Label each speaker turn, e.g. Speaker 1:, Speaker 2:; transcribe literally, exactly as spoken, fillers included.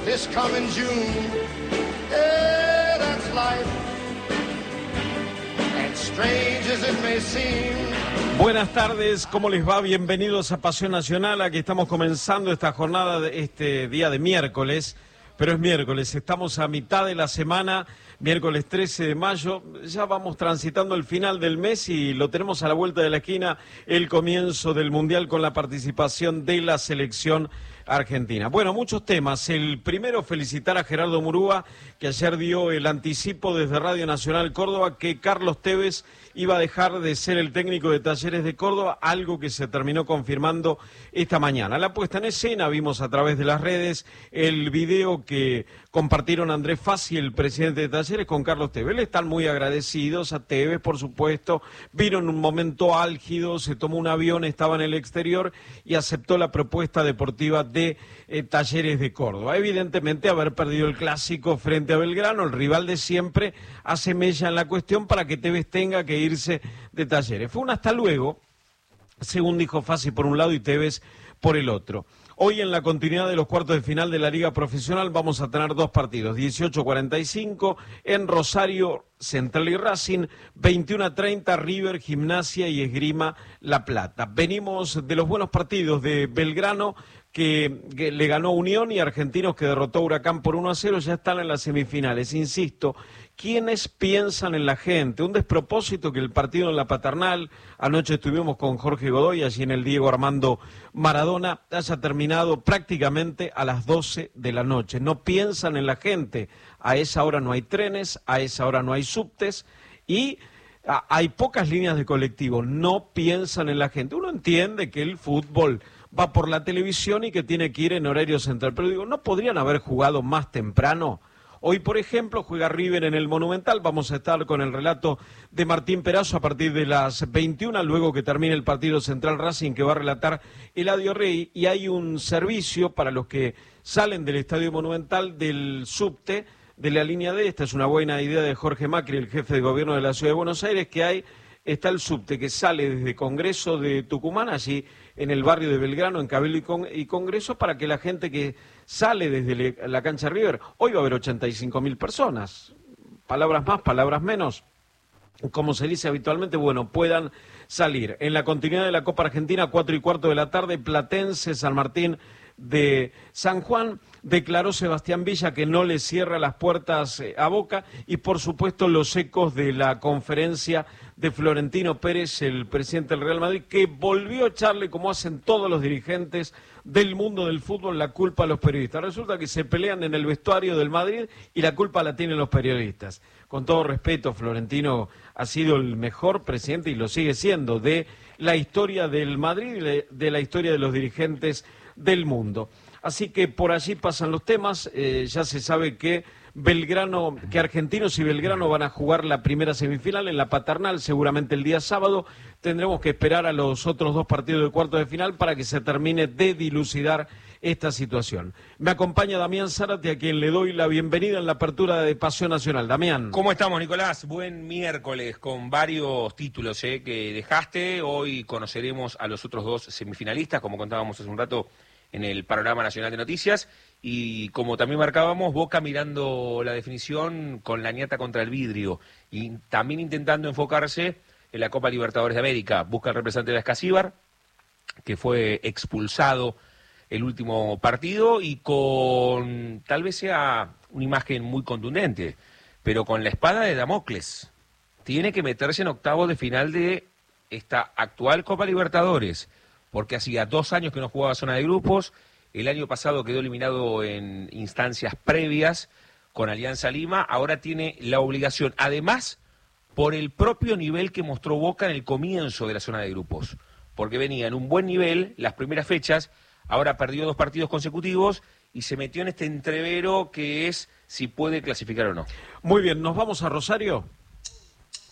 Speaker 1: this coming June. Yeah, that's life. And strange as it may seem.
Speaker 2: Buenas tardes, ¿cómo les va? Bienvenidos a Pasión Nacional. Aquí estamos comenzando esta jornada, de este día de miércoles, pero es miércoles, estamos a mitad de la semana, miércoles trece de mayo, ya vamos transitando el final del mes y lo tenemos a la vuelta de la esquina, el comienzo del Mundial con la participación de la selección argentina. Bueno, muchos temas. El primero, felicitar a Gerardo Murúa, que ayer dio el anticipo desde Radio Nacional Córdoba que Carlos Tevez iba a dejar de ser el técnico de Talleres de Córdoba, algo que se terminó confirmando esta mañana. La puesta en escena, vimos a través de las redes el video que compartieron Andrés Fassi, el presidente de Talleres, con Carlos Tevez. Le están muy agradecidos a Tevez, por supuesto. Vino en un momento álgido, se tomó un avión, estaba en el exterior y aceptó la propuesta deportiva de eh, Talleres de Córdoba. Evidentemente, haber perdido el clásico frente a Belgrano, el rival de siempre, hace mella en la cuestión para que Tevez tenga que irse de Talleres. Fue un hasta luego, según dijo Fassi por un lado y Tevez por el otro. Hoy, en la continuidad de los cuartos de final de la Liga Profesional, vamos a tener dos partidos, dieciocho cuarenta y cinco en Rosario, Central y Racing, veintiuno a treinta River, Gimnasia y Esgrima La Plata. Venimos de los buenos partidos de Belgrano, que, que le ganó Unión, y Argentinos, que derrotó a Huracán por uno a cero, ya están en las semifinales. Insisto, ¿quiénes piensan en la gente? Un despropósito que el partido en la Paternal, anoche estuvimos con Jorge Godoy, allí en el Diego Armando Maradona, haya terminado prácticamente a las doce de la noche. No piensan en la gente. A esa hora no hay trenes, a esa hora no hay subtes y a, hay pocas líneas de colectivo. No piensan en la gente. Uno entiende que el fútbol va por la televisión y que tiene que ir en horario central, pero digo, ¿no podrían haber jugado más temprano? Hoy, por ejemplo, juega River en el Monumental. Vamos a estar con el relato de Martín Perazo a partir de las veintiuna, luego que termine el partido Central Racing, que va a relatar Eladio Rey. Y hay un servicio para los que salen del Estadio Monumental del subte de la línea D. Esta es una buena idea de Jorge Macri, el jefe de gobierno de la Ciudad de Buenos Aires, que hay, está el subte que sale desde Congreso de Tucumán, allí en el barrio de Belgrano, en Cabildo y, Con y Congreso, para que la gente que sale desde le la cancha River, hoy va a haber ochenta y cinco mil personas, palabras más, palabras menos, como se dice habitualmente, bueno, puedan salir. En la continuidad de la Copa Argentina, cuatro y cuarto de la tarde, Platense, San Martín de San Juan. Declaró Sebastián Villa que no le cierra las puertas a Boca, y por supuesto los ecos de la conferencia de Florentino Pérez, el presidente del Real Madrid, que volvió a echarle, como hacen todos los dirigentes del mundo del fútbol, la culpa a los periodistas. Resulta que se pelean en el vestuario del Madrid y la culpa la tienen los periodistas. Con todo respeto, Florentino ha sido el mejor presidente, y lo sigue siendo, de la historia del Madrid y de la historia de los dirigentes del mundo. Así que por allí pasan los temas. Eh, ya se sabe que Belgrano, que Argentinos y Belgrano van a jugar la primera semifinal en la Paternal, seguramente el día sábado. Tendremos que esperar a los otros dos partidos de cuartos de final para que se termine de dilucidar esta situación. Me acompaña Damián Zárate, a quien le doy la bienvenida en la apertura de Pasión Nacional. Damián.
Speaker 3: ¿Cómo estamos, Nicolás? Buen miércoles, con varios títulos eh, que dejaste. Hoy conoceremos a los otros dos semifinalistas, como contábamos hace un rato en el Panorama Nacional de Noticias, y como también marcábamos, Boca mirando la definición con la ñata contra el vidrio, y también intentando enfocarse en la Copa Libertadores de América. Busca el representante de Escacíbar, que fue expulsado el último partido, y con, tal vez sea una imagen muy contundente, pero con la espada de Damocles. Tiene que meterse en octavos de final de esta actual Copa Libertadores, porque hacía dos años que no jugaba zona de grupos. El año pasado quedó eliminado en instancias previas con Alianza Lima. Ahora tiene la obligación, además, por el propio nivel que mostró Boca en el comienzo de la zona de grupos, porque venía en un buen nivel las primeras fechas, ahora perdió dos partidos consecutivos y se metió en este entrevero que es si puede clasificar o no.
Speaker 2: Muy bien, ¿nos vamos a Rosario?